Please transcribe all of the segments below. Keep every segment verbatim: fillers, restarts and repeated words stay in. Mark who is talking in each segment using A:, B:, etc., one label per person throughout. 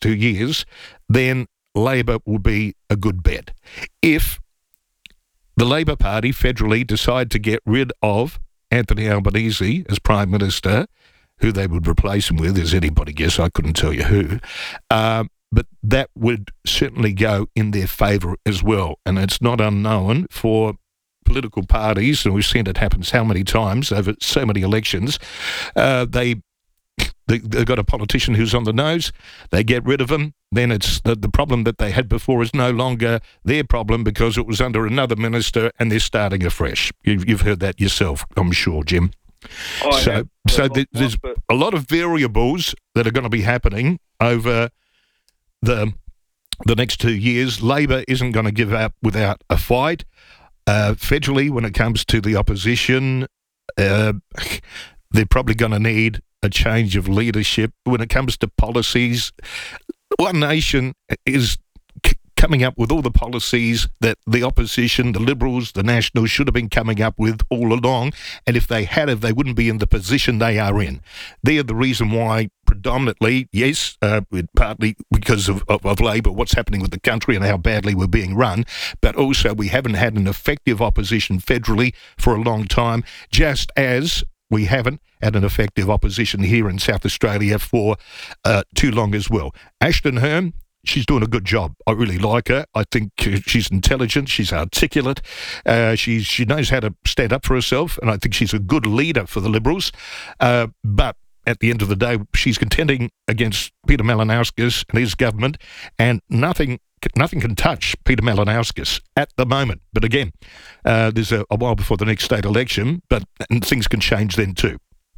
A: two years, then Labor will be a good bet. If the Labor Party federally decide to get rid of Anthony Albanese as Prime Minister, who they would replace him with is anybody guess, I couldn't tell you who, um, but that would certainly go in their favour as well. And it's not unknown for political parties, and we've seen it happen how many times over so many elections, uh, they They, they've got a politician who's on the nose, they get rid of him, then it's the, the problem that they had before is no longer their problem because it was under another minister and they're starting afresh. You've, you've heard that yourself, I'm sure, Jim.
B: I
A: so
B: have.
A: so th- there's a lot of variables that are going to be happening over the the next two years. Labor isn't going to give up without a fight. Uh, federally, when it comes to the opposition, uh, they're probably going to need a change of leadership. When it comes to policies, One Nation is c- coming up with all the policies that the opposition, the Liberals, the Nationals should have been coming up with all along, and if they had, they wouldn't be in the position they are in. They're the reason why predominantly, yes, uh, partly because of, of, of Labor, what's happening with the country and how badly we're being run, but also we haven't had an effective opposition federally for a long time, just as we haven't had an effective opposition here in South Australia for uh, too long as well. Ashton Hearn, she's doing a good job. I really like her. I think uh, she's intelligent. She's articulate. Uh, she's, she knows how to stand up for herself, and I think she's a good leader for the Liberals. Uh, but at the end of the day, she's contending against Peter Malinauskas and his government, and nothing Nothing can touch Peter Malinauskas at the moment. But again, uh, there's a, a while before the next state election, but and things can change then too.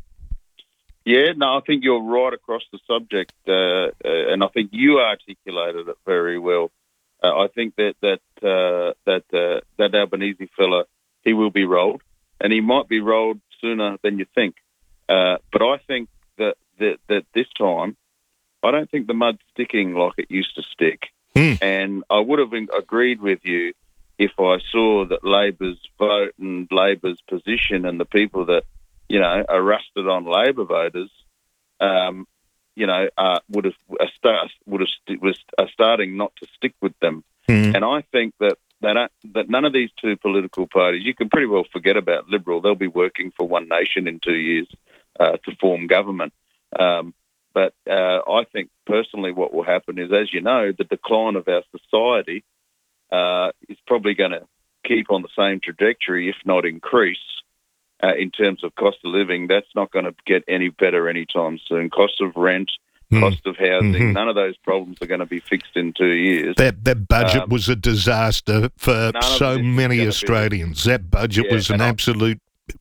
B: Yeah, no, I think you're right across the subject, uh, uh, and I think you articulated it very well. Uh, I think that that uh, that uh, that Albanese fella, he will be rolled, and he might be rolled sooner than you think. Uh, but I think that, that that this time, I don't think the mud's sticking like it used to stick. Mm. And I would have agreed with you if I saw that Labor's vote and Labor's position and the people that, you know, are rusted on Labor voters, um, you know, uh, would have uh, start, would have st- was uh, starting not to stick with them. Mm. And I think that that that none of these two political parties, you can pretty well forget about Liberal. They'll be working for One Nation in two years uh, to form government. Um, But uh, I think personally what will happen is, as you know, the decline of our society uh, is probably going to keep on the same trajectory, if not increase, uh, in terms of cost of living. That's not going to get any better anytime soon. Cost of rent, mm. cost of housing, mm-hmm. none of those problems are going to be fixed in two years.
A: That that budget um, was a disaster for so many Australians. Be, that budget yeah, was an absolute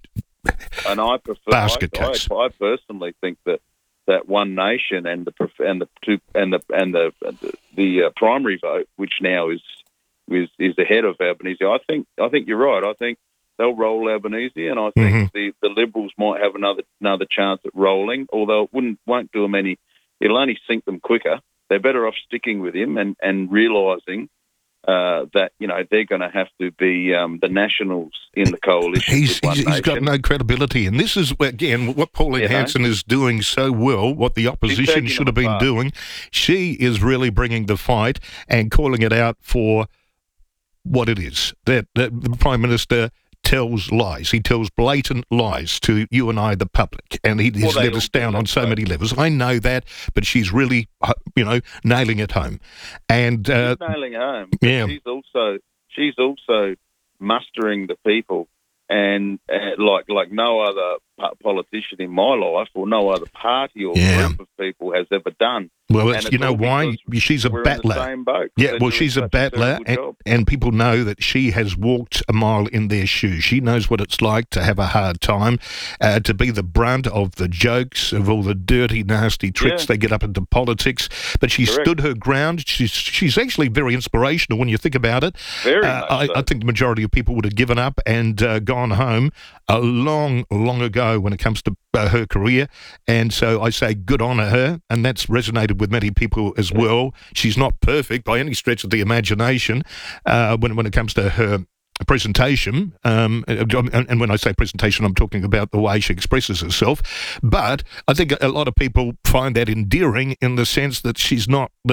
B: and I prefer,
A: basket
B: I,
A: case.
B: I, I personally think that that One Nation and the and the two and the and the the, the uh, primary vote, which now is is is ahead of Albanese. I think I think you're right. I think they'll roll Albanese, and I think mm-hmm. the, the Liberals might have another another chance at rolling. Although it wouldn't won't do them any. It'll only sink them quicker. They're better off sticking with him and and realising uh, that you know they're going to have to be um, the Nationals in the coalition.
A: He's,
B: with
A: he's,
B: One
A: he's got no credibility, and this is again what Pauline
B: you
A: Hanson
B: know?
A: is doing so well. What the opposition should have been apart. doing, she is really bringing the fight and calling it out for what it is. That, that the Prime Minister tells lies. He tells blatant lies to you and I, the public, and he, he's
B: well,
A: let us down on so right. many levels. I know that, but she's really, you know, nailing it home. And uh,
B: she's nailing it home.
A: Yeah,
B: she's also she's also mustering the people, and uh, like like no other politician in my life, or no other party or
A: yeah.
B: group of people has ever done.
A: Well, it's, you know why? She's a
B: we're
A: battler.
B: In the same boat.
A: Yeah,
B: They're
A: well, she's a battler, a and, and people know that she has walked a mile in their shoes. She knows what it's like to have a hard time, uh, to be the brunt of the jokes, of all the dirty, nasty tricks
B: yeah.
A: they get up into politics. But she
B: Correct.
A: stood her ground. She's she's actually very inspirational when you think about it.
B: Very
A: uh,
B: much
A: I,
B: so.
A: I think the majority of people would have given up and uh, gone home a long, long ago when it comes to uh, her career. And so I say good on her, and that's resonated with many people as well. She's not perfect by any stretch of the imagination uh, when when it comes to her presentation. Um, and when I say presentation, I'm talking about the way she expresses herself. But I think a lot of people find that endearing in the sense that she's not